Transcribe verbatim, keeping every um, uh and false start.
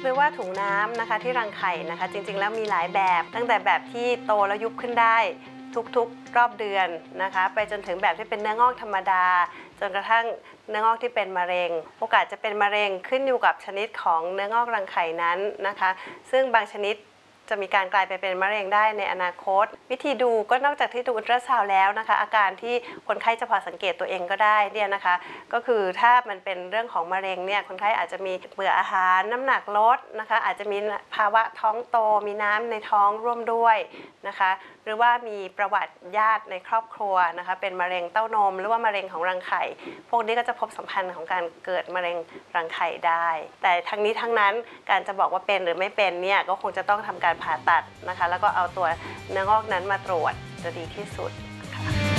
รือว่าถุงน้ำนะคะที่รังไข่นะคะจริงๆแล้วมีหลายแบบตั้งแต่แบบที่โตแล้วยุบขึ้นได้ทุกๆรอบเดือนนะคะไปจนถึงแบบที่เป็นเนื้องอกธรรมดาจนกระทั่งเนื้องอกที่เป็นมะเร็งโอกาสจะเป็นมะเร็งขึ้นอยู่กับชนิดของเนื้องอกรังไข่นั้นนะคะซึ่งบางชนิดจะมีการกลายไปเป็นมะเร็งได้ในอนาคตวิธีดูก็นอกจากที่ดูอัลตราซาวด์แล้วนะคะอาการที่คนไข้จะพอสังเกตตัวเองก็ได้เนี่ยนะคะก็คือถ้ามันเป็นเรื่องของมะเร็งเนี่ยคนไข้อาจจะมีเบื่ออาหารน้ำหนักลดนะคะอาจจะมีภาวะท้องโตมีน้ำในท้องร่วมด้วยนะคะหรือว่ามีประวัติญาติในครอบครัวนะคะเป็นมะเร็งเต้านมหรือว่ามะเร็งของรังไข่พวกนี้ก็จะพบสัมพันธ์ของการเกิดมะเร็งรังไข่ได้แต่ทั้งนี้ทั้งนั้นการจะบอกว่าเป็นหรือไม่เป็นเนี่ยก็คงจะต้องทำการผ่าตัดนะคะแล้วก็เอาตัวเนื้องอกนั้นมาตรวจจะดีที่สุด